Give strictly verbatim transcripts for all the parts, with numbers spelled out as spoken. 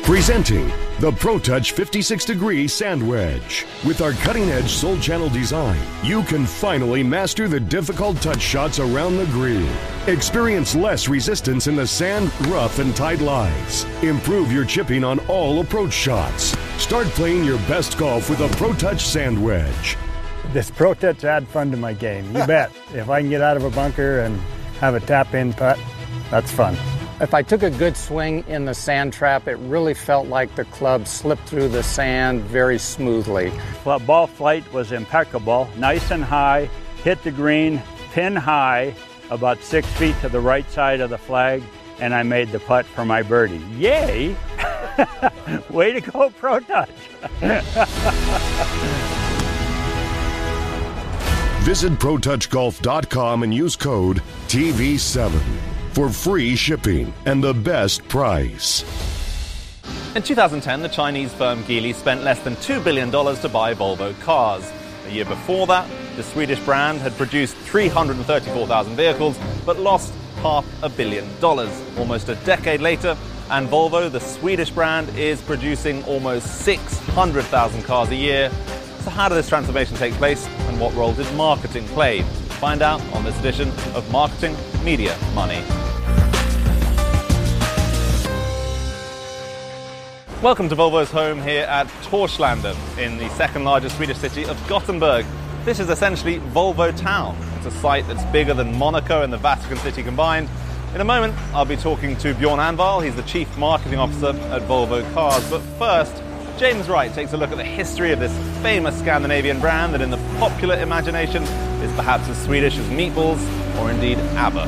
Presenting the ProTouch fifty-six degree Sand Wedge. With our cutting-edge Soul Channel design, you can finally master the difficult touch shots around the green. Experience less resistance in the sand, rough, and tight lies. Improve your chipping on all approach shots. Start playing your best golf with a ProTouch Sand Wedge. This ProTouch add fun to my game, you bet. If I can get out of a bunker and have a tap-in putt, that's fun. If I took a good swing in the sand trap, it really felt like the club slipped through the sand very smoothly. Well, ball flight was impeccable, nice and high, hit the green, pin high, about six feet to the right side of the flag, and I made the putt for my birdie. Yay! Way to go, ProTouch! Visit Pro Touch Golf dot com and use code T V seven for free shipping and the best price. In two thousand ten, the Chinese firm Geely spent less than two billion dollars to buy Volvo cars. A year before that, the Swedish brand had produced three hundred thirty-four thousand vehicles, but lost half a billion dollars. Almost a decade later, and Volvo, the Swedish brand, is producing almost six hundred thousand cars a year. So how did this transformation take place, and what role did marketing play? Find out on this edition of Marketing, Media, Money. Welcome to Volvo's home here at Torslanda, in the second largest Swedish city of Gothenburg. This is essentially Volvo Town. It's a site that's bigger than Monaco and the Vatican City combined. In a moment, I'll be talking to Bjorn Anval. He's the Chief Marketing Officer at Volvo Cars. But first, James Wright takes a look at the history of this famous Scandinavian brand that in the popular imagination is perhaps as Swedish as meatballs or indeed ABBA.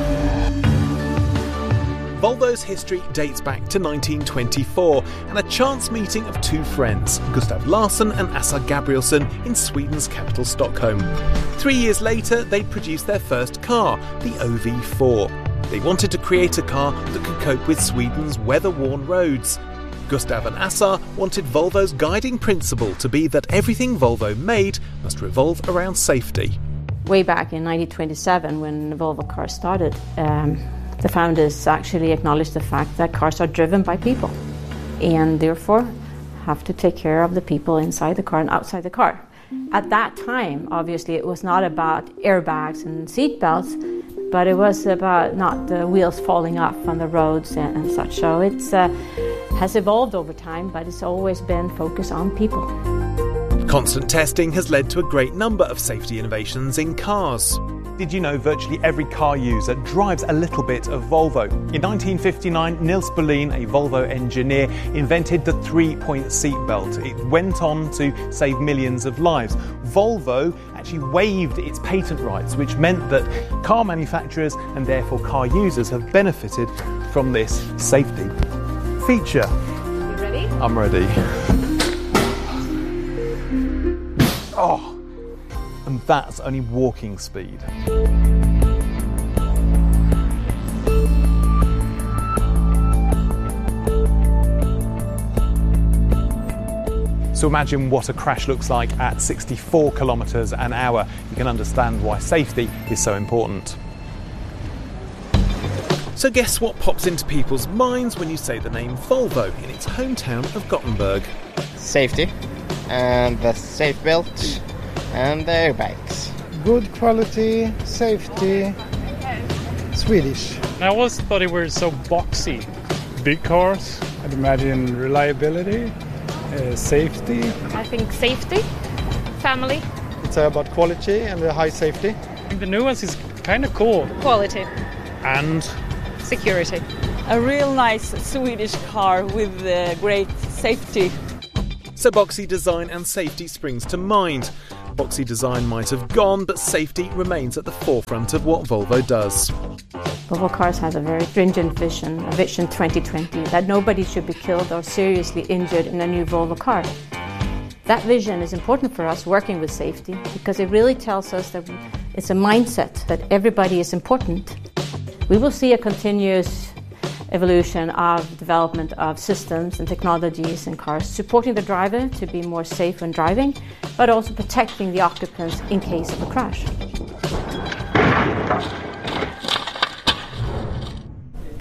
Volvo's history dates back to nineteen twenty-four and a chance meeting of two friends, Gustav Larsson and Assa Gabrielsson, in Sweden's capital Stockholm. Three years later, they produced their first car, the O V four. They wanted to create a car that could cope with Sweden's weather-worn roads. Gustav and Assa wanted Volvo's guiding principle to be that everything Volvo made must revolve around safety. Way back in nineteen twenty-seven, when Volvo Cars started, um, the founders actually acknowledged the fact that cars are driven by people and therefore have to take care of the people inside the car and outside the car. At that time, obviously, it was not about airbags and seat belts, but it was about not the wheels falling off on the roads and, and such. So it's uh, has evolved over time, but it's always been focused on people. Constant testing has led to a great number of safety innovations in cars. Did you know virtually every car user drives a little bit of Volvo? In nineteen fifty-nine, Nils Berlin, a Volvo engineer, invented the three-point seatbelt. It went on to save millions of lives. Volvo actually waived its patent rights, which meant that car manufacturers and therefore car users have benefited from this safety feature. You ready? I'm ready. Oh! And that's only walking speed. So imagine what a crash looks like at sixty-four kilometres an hour. You can understand why safety is so important. So guess what pops into people's minds when you say the name Volvo in its hometown of Gothenburg? Safety, and the safe belt, and the airbags. Good quality, safety, Swedish. I always thought it were so boxy. Big cars, I'd imagine reliability, uh, safety. I think safety, family. It's about quality and the high safety. I think the new ones is kind of cool. Quality. And security. A real nice Swedish car with uh, great safety. So boxy design and safety springs to mind. Boxy design might have gone, but safety remains at the forefront of what Volvo does. Volvo Cars has a very stringent vision, a Vision twenty twenty, that nobody should be killed or seriously injured in a new Volvo car. That vision is important for us working with safety because it really tells us that it's a mindset that everybody is important. We will see a continuous evolution of development of systems and technologies in cars, supporting the driver to be more safe when driving, but also protecting the occupants in case of a crash.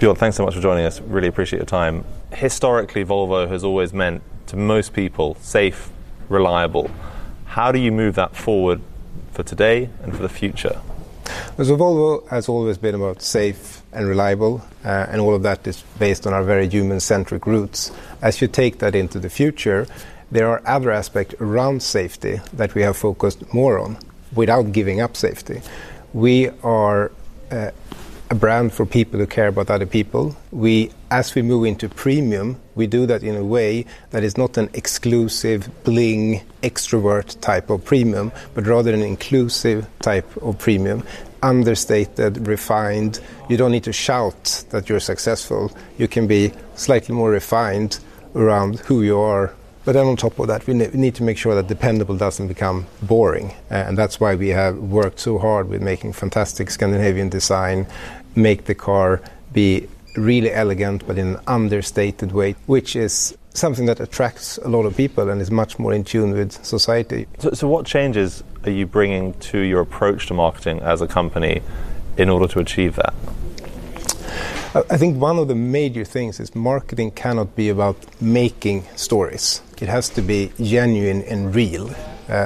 Björn, thanks so much for joining us. Really appreciate your time. Historically, Volvo has always meant, to most people, safe, reliable. How do you move that forward for today and for the future? So Volvo has always been about safe and reliable, uh, and all of that is based on our very human-centric roots. As you take that into the future, there are other aspects around safety that we have focused more on without giving up safety. We are uh, a brand for people who care about other people. We, as we move into premium, we do that in a way that is not an exclusive, bling, extrovert type of premium, but rather an inclusive type of premium. Understated, refined. You don't need to shout that you're successful. You can be slightly more refined around who you are. But then on top of that, we need to make sure that dependable doesn't become boring. Uh, and that's why we have worked so hard with making fantastic Scandinavian design, make the car be really elegant but in an understated way, which is something that attracts a lot of people and is much more in tune with society. So, so what changes are you bringing to your approach to marketing as a company in order to achieve that? I think one of the major things is marketing cannot be about making stories. It has to be genuine and real. Uh,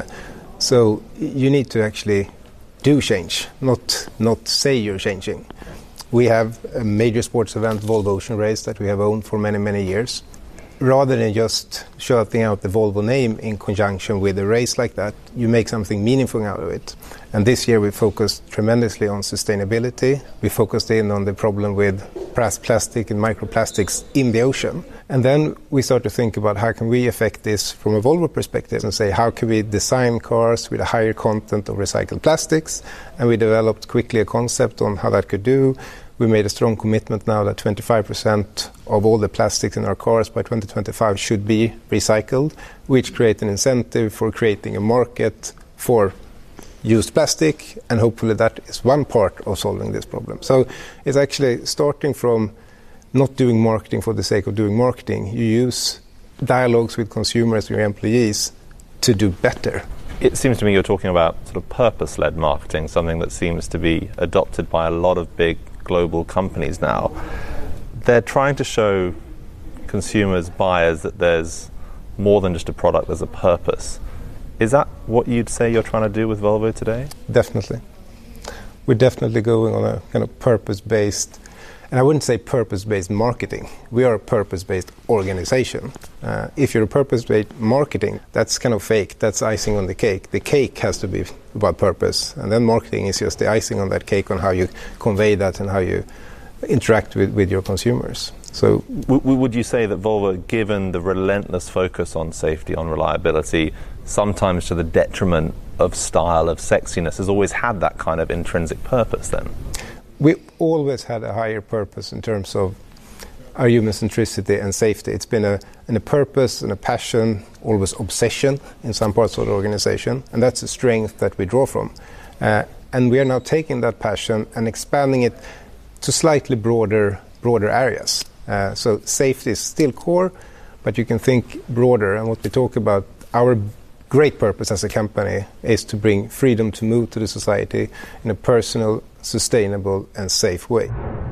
so you need to actually do change, not not say you're changing. We have a major sports event, Volvo Ocean Race, that we have owned for many, many years. Rather than just shouting out the Volvo name in conjunction with a race like that, you make something meaningful out of it. And this year we focused tremendously on sustainability. We focused in on the problem with plastic and microplastics in the ocean. And then we start to think about how can we affect this from a Volvo perspective and say how can we design cars with a higher content of recycled plastics. And we developed quickly a concept on how that could do. We made a strong commitment now that twenty-five percent of all the plastics in our cars by twenty twenty-five should be recycled, which creates an incentive for creating a market for used plastic, and hopefully that is one part of solving this problem. So it's actually starting from not doing marketing for the sake of doing marketing. You use dialogues with consumers and your employees to do better. It seems to me you're talking about sort of purpose-led marketing, something that seems to be adopted by a lot of big global companies now. They're trying to show consumers, buyers, that there's more than just a product, there's a purpose. Is that what you'd say you're trying to do with Volvo today? Definitely. We're definitely going on a kind of purpose-based, and I wouldn't say purpose-based marketing. We are a purpose-based organization. Uh, if you're a purpose-based marketing, that's kind of fake. That's icing on the cake. The cake has to be about purpose, and then marketing is just the icing on that cake on how you convey that and how you interact with, with your consumers. So, w- would you say that Volvo, given the relentless focus on safety, on reliability, sometimes to the detriment of style, of sexiness, has always had that kind of intrinsic purpose then? We always had a higher purpose in terms of our human centricity and safety. It's been a, and a purpose and a passion, always obsession in some parts of the organization, and that's a strength that we draw from. Uh, and we are now taking that passion and expanding it to slightly broader, broader areas. Uh, so safety is still core, but you can think broader. And what we talk about, our great purpose as a company is to bring freedom to move to the society in a personal, sustainable and safe way.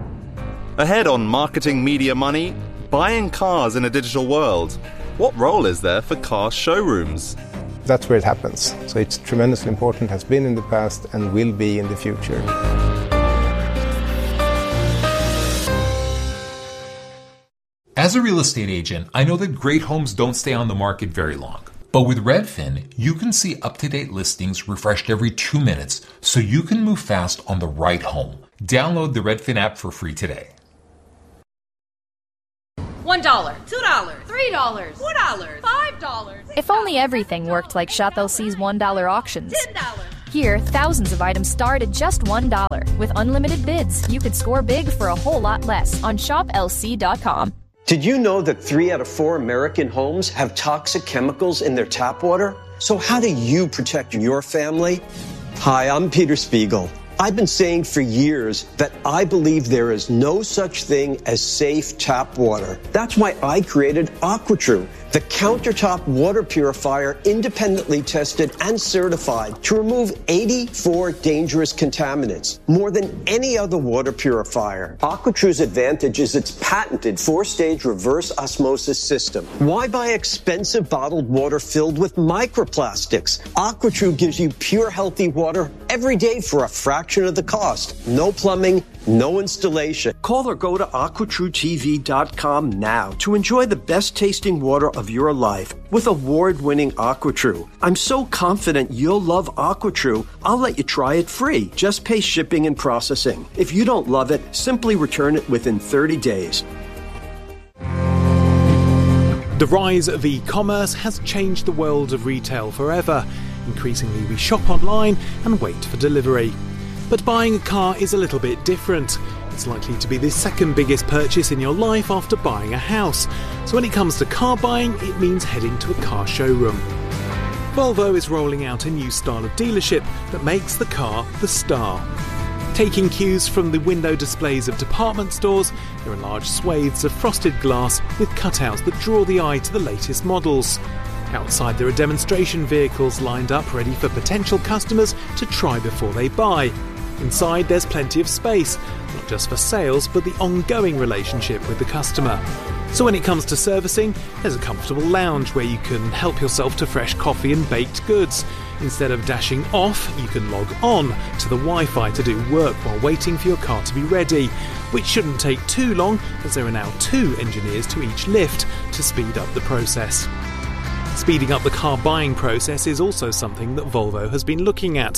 Ahead on Marketing Media Money, buying cars in a digital world. What role is there for car showrooms? That's where it happens. So it's tremendously important, has been in the past and will be in the future. As a real estate agent, I know that great homes don't stay on the market very long. But with Redfin, you can see up-to-date listings refreshed every two minutes, so you can move fast on the right home. Download the Redfin app for free today. One dollar, two dollars, three dollars, four dollars, five dollars. If only everything worked like Shop L C's one dollar auctions. Ten dollars. Here, thousands of items start at just one dollar. With unlimited bids, you could score big for a whole lot less on shop L C dot com. Did you know that three out of four American homes have toxic chemicals in their tap water? So how do you protect your family? Hi, I'm Peter Spiegel. I've been saying for years that I believe there is no such thing as safe tap water. That's why I created AquaTrue, the countertop water purifier independently tested and certified to remove eighty-four dangerous contaminants, more than any other water purifier. AquaTrue's advantage is its patented four-stage reverse osmosis system. Why buy expensive bottled water filled with microplastics? AquaTrue gives you pure, healthy water every day for a fraction of the cost. No plumbing, no installation. Call or go to aqua true T V dot com now to enjoy the best tasting water of your life with award-winning AquaTrue. I'm so confident you'll love AquaTrue, I'll let you try it free. Just pay shipping and processing. If you don't love it, simply return it within thirty days. The rise of e-commerce has changed the world of retail forever. Increasingly we shop online and wait for delivery. But buying a car is a little bit different. It's likely to be the second biggest purchase in your life after buying a house. So when it comes to car buying, it means heading to a car showroom. Volvo is rolling out a new style of dealership that makes the car the star. Taking cues from the window displays of department stores, there are large swathes of frosted glass with cutouts that draw the eye to the latest models. Outside there are demonstration vehicles lined up ready for potential customers to try before they buy. Inside there's plenty of space, not just for sales but the ongoing relationship with the customer. So when it comes to servicing, there's a comfortable lounge where you can help yourself to fresh coffee and baked goods. Instead of dashing off, you can log on to the Wi-Fi to do work while waiting for your car to be ready, which shouldn't take too long as there are now two engineers to each lift to speed up the process. Speeding up the car buying process is also something that Volvo has been looking at.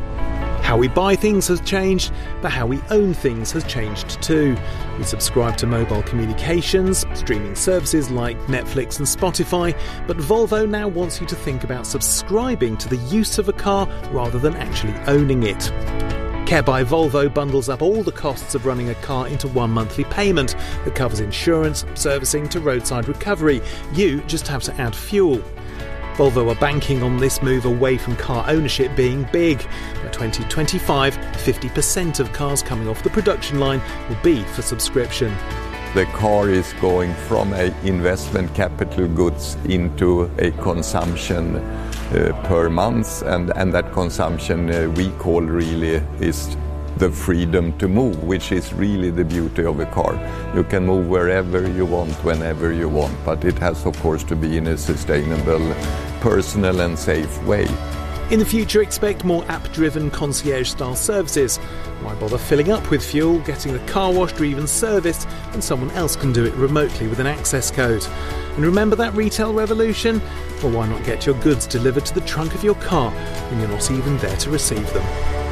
How we buy things has changed, but how we own things has changed too. We subscribe to mobile communications, streaming services like Netflix and Spotify, but Volvo now wants you to think about subscribing to the use of a car rather than actually owning it. Care by Volvo bundles up all the costs of running a car into one monthly payment that covers insurance, servicing to roadside recovery. You just have to add fuel. Volvo are banking on this move away from car ownership being big. By twenty twenty-five, fifty percent of cars coming off the production line will be for subscription. The car is going from a investment capital goods into a consumption uh, per month, and, and that consumption uh, we call really is the freedom to move, which is really the beauty of a car. You can move wherever you want, whenever you want, but it has of course to be in a sustainable, personal and safe way. In the future, expect more app-driven concierge-style services. Why bother filling up with fuel, getting the car washed or even serviced when someone else can do it remotely with an access code? And remember that retail revolution? Well, why not get your goods delivered to the trunk of your car when you're not even there to receive them?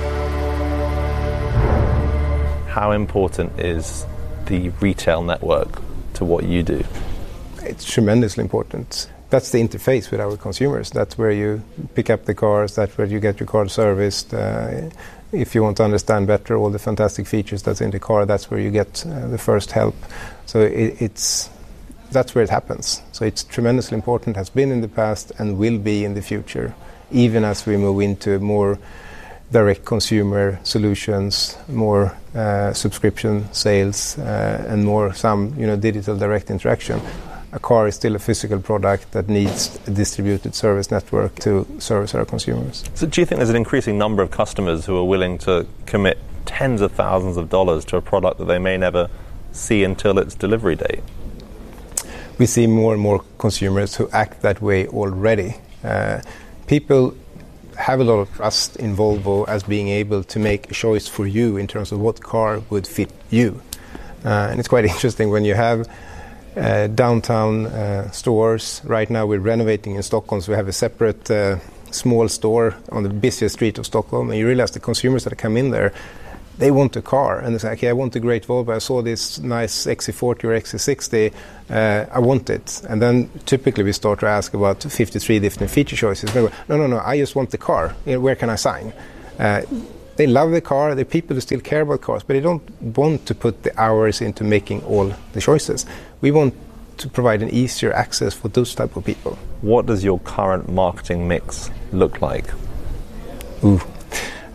How important is the retail network to what you do? It's tremendously important. That's the interface with our consumers. That's where you pick up the cars, that's where you get your car serviced. Uh, if you want to understand better all the fantastic features that's in the car, that's where you get uh, the first help. So it, it's that's where it happens. So it's tremendously important, has been in the past and will be in the future, even as we move into more direct consumer solutions, more uh, subscription sales, uh, and more some you know digital direct interaction. A car is still a physical product that needs a distributed service network to service our consumers. So do you think there's an increasing number of customers who are willing to commit tens of thousands of dollars to a product that they may never see until its delivery date? We see more and more consumers who act that way already. Uh, people have a lot of trust in Volvo as being able to make a choice for you in terms of what car would fit you. Uh, and it's quite interesting when you have uh, downtown uh, stores. Right now we're renovating in Stockholm, so we have a separate uh, small store on the busiest street of Stockholm, and you realize the consumers that come in there, they want a car, and they say, okay, I want a great Volvo, I saw this nice X C forty or X C sixty, uh, I want it. And then typically we start to ask about fifty-three different feature choices. They go, no, no, no, I just want the car. Where can I sign? Uh, they love the car, they're people who still care about cars, but they don't want to put the hours into making all the choices. We want to provide an easier access for those type of people. What does your current marketing mix look like? Ooh, that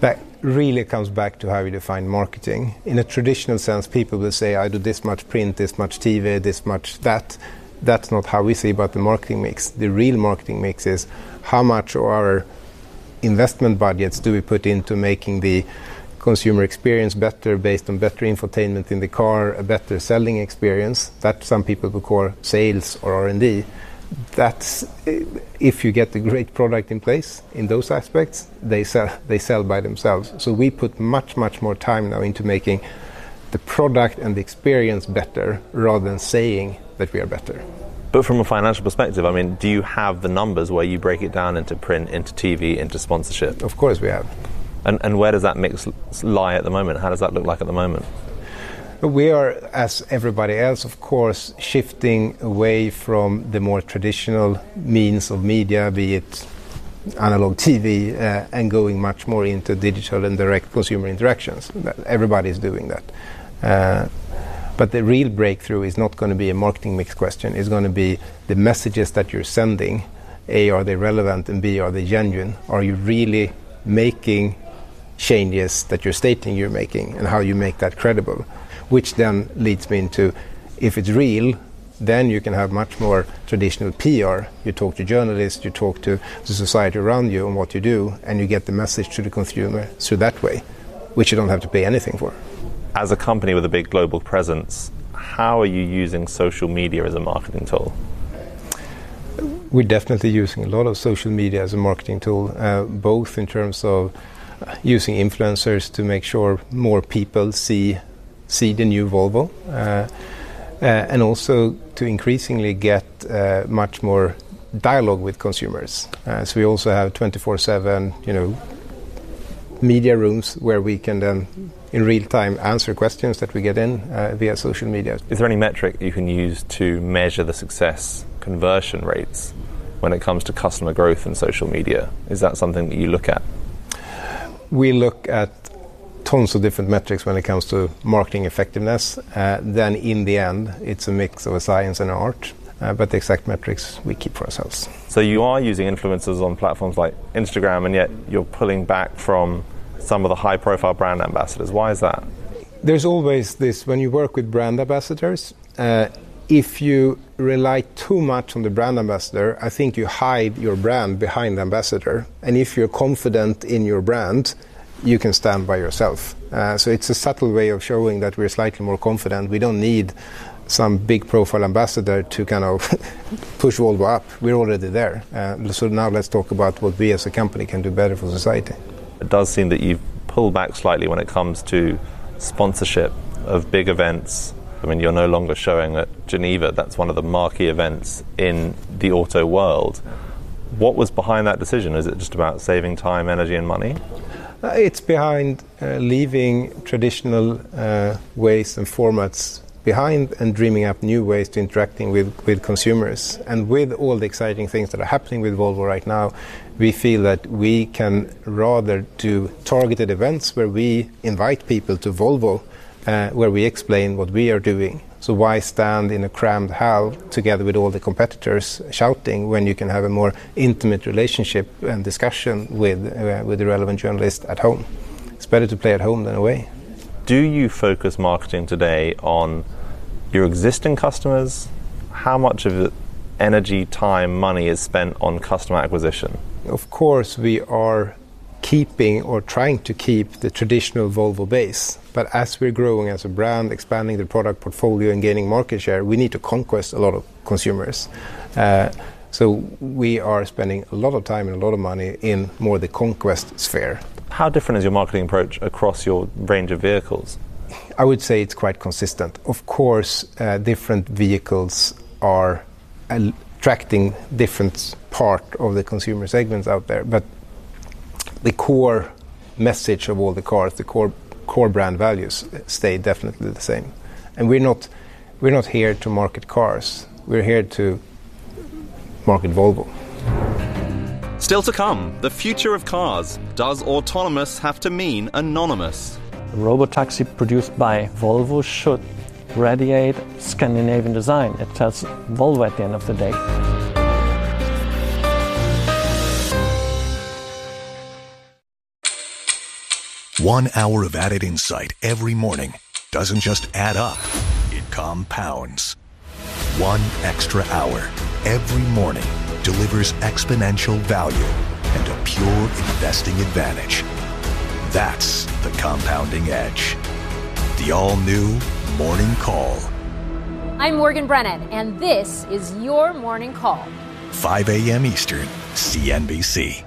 really comes back to how you define marketing. In a traditional sense, people will say, I do this much print, this much T V, this much that. That's not how we see about the marketing mix. The real marketing mix is how much of our investment budgets do we put into making the consumer experience better based on better infotainment in the car, a better selling experience. That some people would call sales or R and D. That's if you get the great product in place in those aspects, they sell they sell by themselves. So we put much much more time now into making the product and the experience better rather than saying that we are better. But from a financial perspective, I mean, do you have the numbers where you break it down into print, into T V, into sponsorship? Of course we have. And and where does that mix lie at the moment? How does that look like at the moment? We are, as everybody else, of course, shifting away from the more traditional means of media, be it analog T V, uh, and going much more into digital and direct consumer interactions. Everybody is doing that. Uh, but the real breakthrough is not going to be a marketing mix question. It's going to be the messages that you're sending. A, are they relevant? And B, are they genuine? Are you really making changes that you're stating you're making, and how you make that credible? Which then leads me into, if it's real, then you can have much more traditional P R. You talk to journalists, you talk to the society around you on what you do, and you get the message to the consumer through that way, which you don't have to pay anything for. As a company with a big global presence, how are you using social media as a marketing tool? We're definitely using a lot of social media as a marketing tool, uh, both in terms of using influencers to make sure more people see see the new Volvo, uh, uh, and also to increasingly get uh, much more dialogue with consumers. Uh, so we also have twenty-four seven, you know, media rooms where we can then in real time answer questions that we get in uh, via social media. Is there any metric you can use to measure the success conversion rates when it comes to customer growth in social media? Is that something that you look at? We look at tons of different metrics when it comes to marketing effectiveness. Uh, then in the end, it's a mix of a science and an art. Uh, but the exact metrics we keep for ourselves. So you are using influencers on platforms like Instagram, and yet you're pulling back from some of the high-profile brand ambassadors. Why is that? There's always this, when you work with brand ambassadors, uh, if you rely too much on the brand ambassador, I think you hide your brand behind the ambassador. And if you're confident in your brand, you can stand by yourself. Uh, so it's a subtle way of showing that we're slightly more confident. We don't need some big profile ambassador to kind of push Volvo up. We're already there. Uh, so now let's talk about what we as a company can do better for society. It does seem that you've pulled back slightly when it comes to sponsorship of big events. I mean, you're no longer showing at Geneva. That's one of the marquee events in the auto world. What was behind that decision? Is it just about saving time, energy and money? Uh, it's behind uh, leaving traditional uh, ways and formats behind and dreaming up new ways to interacting with, with consumers. And with all the exciting things that are happening with Volvo right now, we feel that we can rather do targeted events where we invite people to Volvo, uh, where we explain what we are doing. So why stand in a crammed hall together with all the competitors shouting when you can have a more intimate relationship and discussion with, uh, with the relevant journalist at home? It's better to play at home than away. Do you focus marketing today on your existing customers? How much of the energy, time, money is spent on customer acquisition? Of course, we are keeping or trying to keep the traditional Volvo base. But as we're growing as a brand, expanding the product portfolio and gaining market share, we need to conquest a lot of consumers. Uh, so we are spending a lot of time and a lot of money in more the conquest sphere. How different is your marketing approach across your range of vehicles? I would say it's quite consistent. Of course, uh, different vehicles are attracting different part of the consumer segments out there, but the core message of all the cars, the core core brand values, stay definitely the same. And we're not we're not here to market cars. We're here to market Volvo. Still to come, the future of cars. Does autonomous have to mean anonymous? A robotaxi produced by Volvo should radiate Scandinavian design. It tells Volvo at the end of the day. One hour of added insight every morning doesn't just add up, it compounds. One extra hour every morning delivers exponential value and a pure investing advantage. That's the compounding edge. The all-new Morning Call. I'm Morgan Brennan, and this is your Morning Call. five a.m. Eastern, C N B C.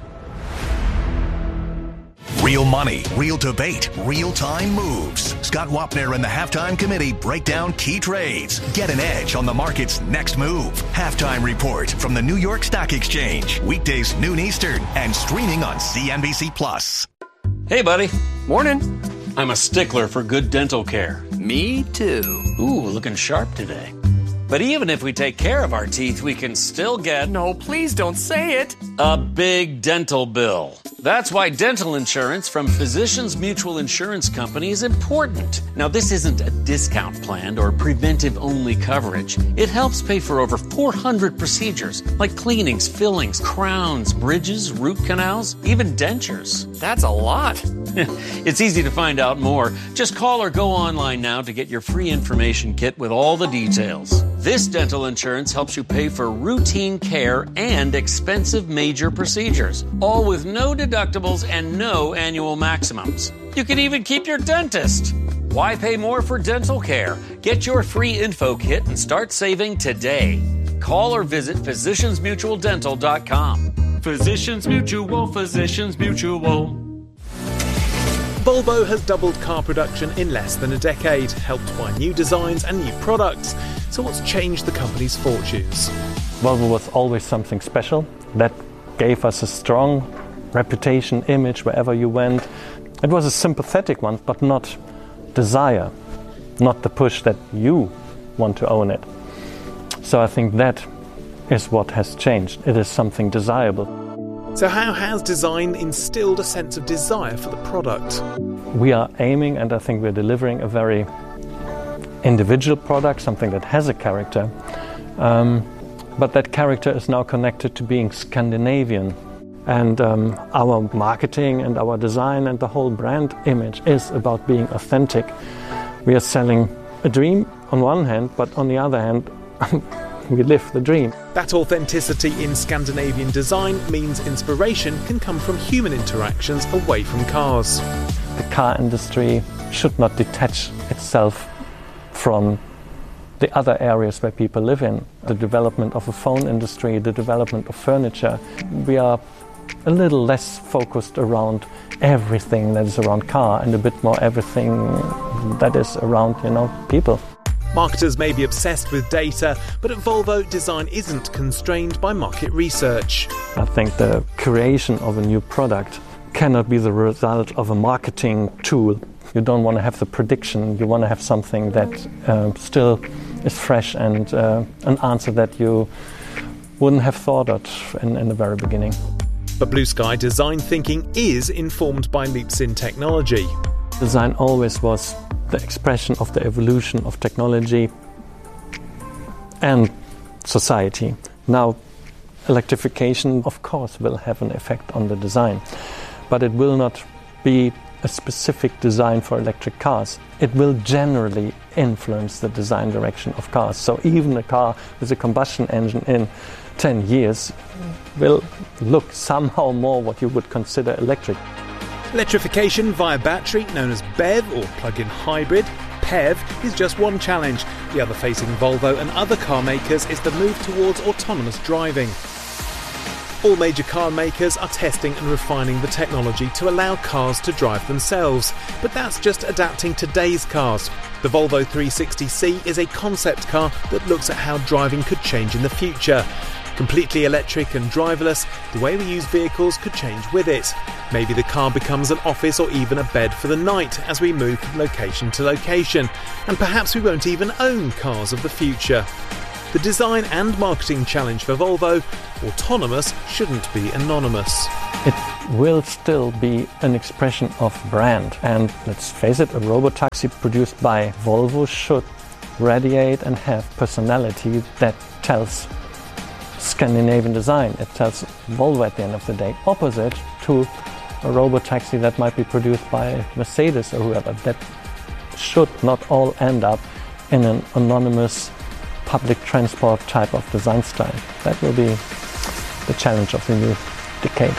Real money, real debate, real-time moves. Scott Wapner and the Halftime Committee break down key trades. Get an edge on the market's next move. Halftime Report from the New York Stock Exchange. Weekdays noon Eastern and streaming on C N B C Plus. Hey, buddy. Morning. I'm a stickler for good dental care. Me too. Ooh, looking sharp today. But even if we take care of our teeth, we can still get... No, please don't say it. A big dental bill. That's why dental insurance from Physicians Mutual Insurance Company is important. Now, this isn't a discount plan or preventive-only coverage. It helps pay for over four hundred procedures, like cleanings, fillings, crowns, bridges, root canals, even dentures. That's a lot. It's easy to find out more. Just call or go online now to get your free information kit with all the details. This dental insurance helps you pay for routine care and expensive major procedures, all with no deductibles and no annual maximums. You can even keep your dentist. Why pay more for dental care? Get your free info kit and start saving today. Call or visit physicians mutual dental dot com. Physicians Mutual, Physicians Mutual. Volvo has doubled car production in less than a decade, helped by new designs and new products. So what's changed the company's fortunes? Volvo was always something special that gave us a strong reputation, image wherever you went. It was a sympathetic one, but not desire, not the push that you want to own it. So I think that is what has changed. It is something desirable. So how has design instilled a sense of desire for the product? We are aiming, and I think we're delivering a very individual product, something that has a character. Um, but that character is now connected to being Scandinavian. And um, our marketing and our design and the whole brand image is about being authentic. We are selling a dream on one hand, but on the other hand, we live the dream. That authenticity in Scandinavian design means inspiration can come from human interactions away from cars. The car industry should not detach itself from the other areas where people live in. The development of a phone industry, the development of furniture. We are a little less focused around everything that is around car and a bit more everything that is around, you know, people. Marketers may be obsessed with data, but at Volvo, design isn't constrained by market research. I think the creation of a new product cannot be the result of a marketing tool. You don't want to have the prediction, you want to have something that uh, still is fresh and uh, an answer that you wouldn't have thought of in, in the very beginning. But Blue Sky design thinking is informed by leaps in technology. Design always was the expression of the evolution of technology and society. Now, electrification, of course, will have an effect on the design, but it will not be a specific design for electric cars. It will generally influence the design direction of cars. So even a car with a combustion engine in ten years will look somehow more what you would consider electric. Electrification via battery, known as B E V or plug-in hybrid, P E V, is just one challenge. The other facing Volvo and other car makers is the move towards autonomous driving. All major car makers are testing and refining the technology to allow cars to drive themselves, but that's just adapting today's cars. The Volvo three sixty C is a concept car that looks at how driving could change in the future. Completely electric and driverless, the way we use vehicles could change with it. Maybe the car becomes an office or even a bed for the night as we move from location to location. And perhaps we won't even own cars of the future. The design and marketing challenge for Volvo: autonomous shouldn't be anonymous. It will still be an expression of brand. And let's face it, a robotaxi produced by Volvo should radiate and have personality that tells Scandinavian design. It tells Volvo at the end of the day, opposite to a robo-taxi that might be produced by Mercedes or whoever. That should not all end up in an anonymous public transport type of design style. That will be the challenge of the new decade.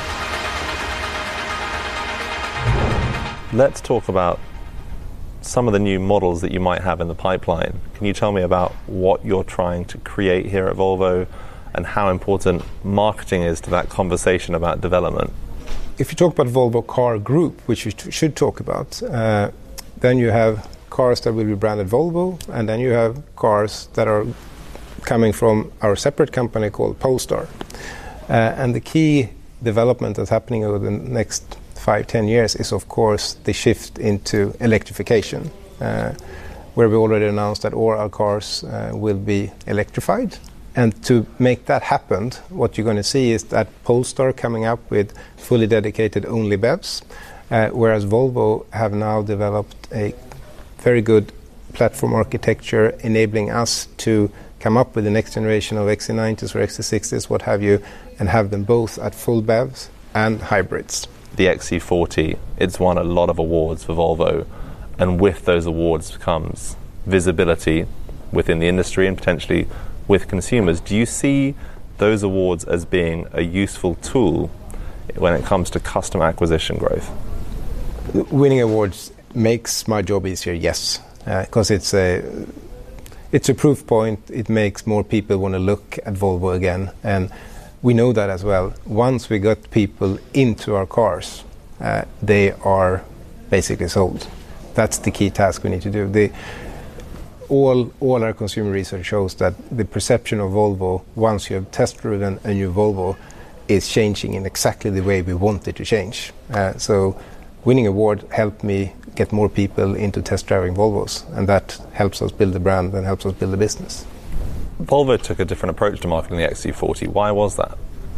Let's talk about some of the new models that you might have in the pipeline. Can you tell me about what you're trying to create here at Volvo and how important marketing is to that conversation about development? If you talk about Volvo Car Group, which you t- should talk about, uh, then you have cars that will be branded Volvo, and then you have cars that are coming from our separate company called Polestar. Uh, and the key development that's happening over the next five, ten years is, of course, the shift into electrification, uh, where we already announced that all our cars uh, will be electrified. And to make that happen, what you're going to see is that Polestar coming up with fully dedicated only B E Vs, uh, whereas Volvo have now developed a very good platform architecture enabling us to come up with the next generation of X C nineties or X C sixties, what have you, and have them both at full B E Vs and hybrids. The X C forty, it's won a lot of awards for Volvo, and with those awards comes visibility within the industry and potentially with consumers. Do you see those awards as being a useful tool when it comes to customer acquisition growth? Winning awards makes my job easier, yes, because uh, it's a it's a proof point. It makes more people want to look at Volvo again, and we know that as well. Once we got people into our cars, uh, they are basically sold. That's the key task we need to do. The, all, all our consumer research shows that the perception of Volvo, once you have test-driven a new Volvo, is changing in exactly the way we want it to change. Uh, so winning award helped me get more people into test-driving Volvos, and that helps us build the brand and helps us build the business. Volvo took a different approach to marketing the X C forty. Why was that?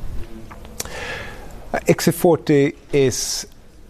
Uh, X C forty is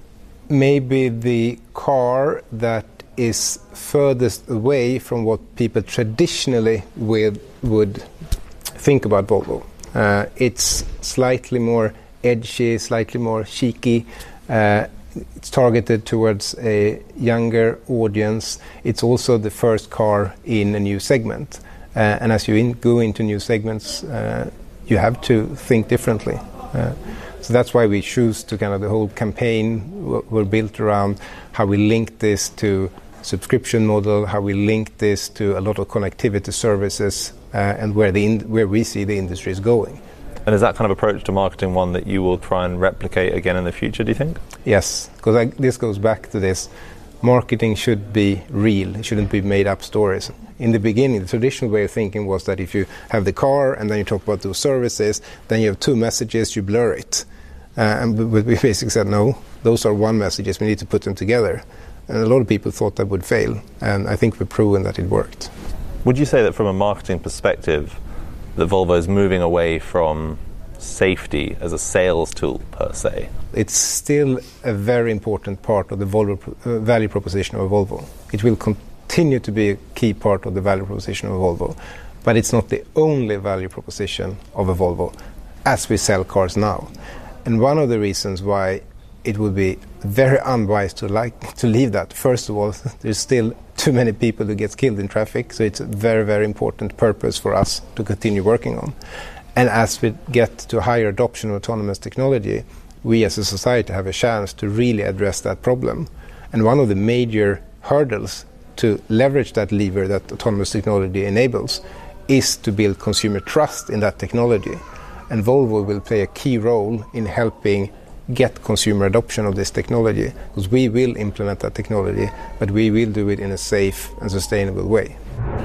maybe the car that is furthest away from what people traditionally would, would think about Volvo. Uh, it's slightly more edgy, slightly more cheeky. Uh, it's targeted towards a younger audience. It's also the first car in a new segment. Uh, and as you in, go into new segments, uh, you have to think differently. Uh, so that's why we choose to kind of the whole campaign w- were built around how we link this to subscription model, how we link this to a lot of connectivity services, uh, and where the in- where we see the industry is going. And is that kind of approach to marketing one that you will try and replicate again in the future, do you think? Yes, because this goes back to this. Marketing should be real. It shouldn't be made up stories. In the beginning, the traditional way of thinking was that if you have the car and then you talk about those services, then you have two messages, you blur it. Uh, and we basically said, no, those are one messages, we need to put them together. And a lot of people thought that would fail, and I think we've proven that it worked. Would you say that from a marketing perspective, that Volvo is moving away from safety as a sales tool per se? It's still a very important part of the Volvo uh, value proposition of Volvo. It will continue to be a key part of the value proposition of Volvo, but it's not the only value proposition of a Volvo as we sell cars now. And one of the reasons why it would be very unwise to like to leave that, first of all, there's still too many people who get killed in traffic, so it's a very, very important purpose for us to continue working on. And as we get to higher adoption of autonomous technology, we as a society have a chance to really address that problem. And one of the major hurdles to leverage that lever that autonomous technology enables is to build consumer trust in that technology. And Volvo will play a key role in helping get consumer adoption of this technology, because we will implement that technology, but we will do it in a safe and sustainable way.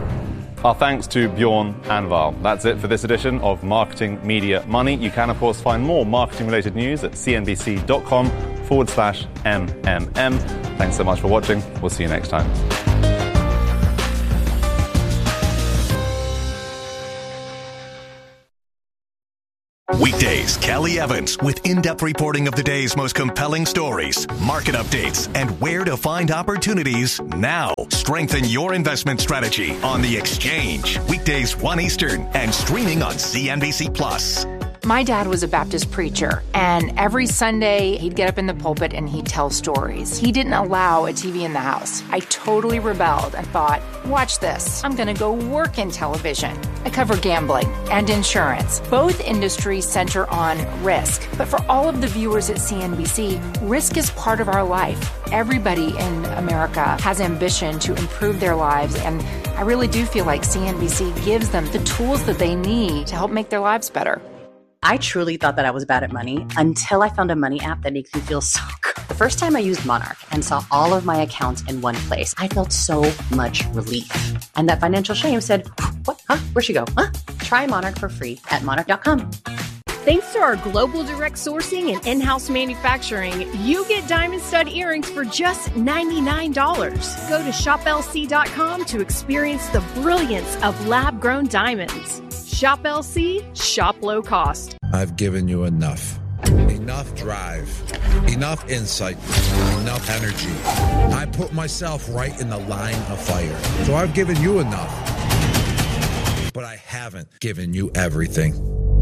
Our thanks to Bjorn and Val. That's it for this edition of Marketing Media Money. You can, of course, find more marketing-related news at cnbc.com forward slash MMM. Thanks so much for watching. We'll see you next time. Weekdays, Kelly Evans with in-depth reporting of the day's most compelling stories, market updates, and where to find opportunities now. Strengthen your investment strategy on The Exchange. Weekdays one Eastern and streaming on C N B C Plus. My dad was a Baptist preacher, and every Sunday he'd get up in the pulpit and he'd tell stories. He didn't allow a T V in the house. I totally rebelled and thought, watch this, I'm gonna go work in television. I cover gambling and insurance. Both industries center on risk, but for all of the viewers at C N B C, risk is part of our life. Everybody in America has ambition to improve their lives, and I really do feel like C N B C gives them the tools that they need to help make their lives better. I truly thought that I was bad at money until I found a money app that makes me feel so good. The first time I used Monarch and saw all of my accounts in one place, I felt so much relief. And that financial shame said, what? Huh? Where'd she go? Huh? Try Monarch for free at monarch dot com. Thanks to our global direct sourcing and in-house manufacturing, you get diamond stud earrings for just ninety-nine dollars. Go to shop L C dot com to experience the brilliance of lab-grown diamonds. Shop L C, shop low cost. I've given you enough. Enough drive. Enough insight. Enough energy. I put myself right in the line of fire. So I've given you enough. But I haven't given you everything.